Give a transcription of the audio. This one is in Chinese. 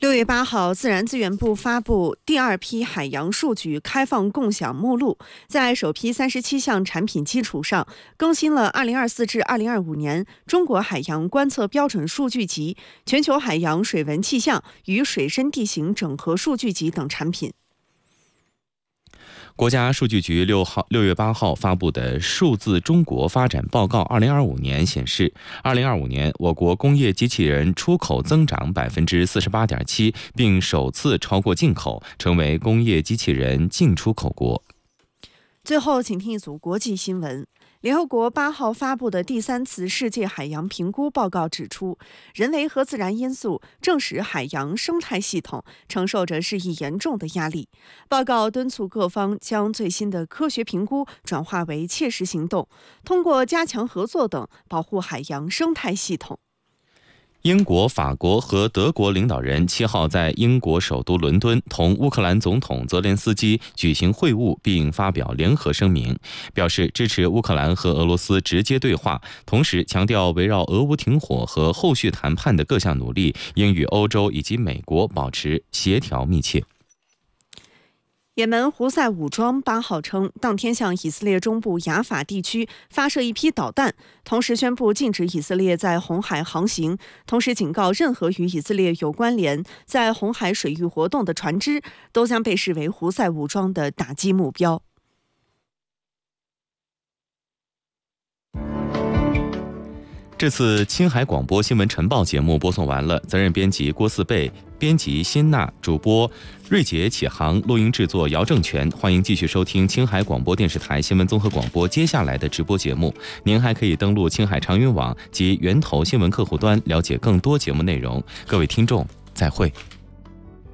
6月8号，自然资源部发布第2批海洋数据开放共享目录，在首批37项产品基础上，更新了2024至2025年中国海洋观测标准数据集、全球海洋水文气象与水深地形整合数据集等产品。 国家数据局6月8号发布的《数字中国发展报告2025年》显示，2025年我国工业机器人出口增长48.7%，并首次超过进口，成为工业机器人净出口国。 最后，请听一组国际新闻。联合国8号发布的第3次世界海洋评估报告指出，人为和自然因素正使海洋生态系统承受着日益严重的压力。报告敦促各方将最新的科学评估转化为切实行动，通过加强合作等保护海洋生态系统。 英国、法国和德国领导人7号在英国首都伦敦同乌克兰总统泽连斯基举行会晤，并发表联合声明，表示支持乌克兰和俄罗斯直接对话，同时强调围绕俄乌停火和后续谈判的各项努力应与欧洲以及美国保持协调密切。 也门胡塞武装8号称，当天向以色列中部雅法地区发射一批导弹，同时宣布禁止以色列在红海航行，同时警告任何与以色列有关联在红海水域活动的船只都将被视为胡塞武装的打击目标。 这次青海广播新闻晨报节目播送完了，责任编辑郭四贝，编辑辛娜，主播瑞杰启航，录音制作姚正全。欢迎继续收听青海广播电视台新闻综合广播接下来的直播节目。您还可以登录青海长云网及源头新闻客户端了解更多节目内容。各位听众，再会。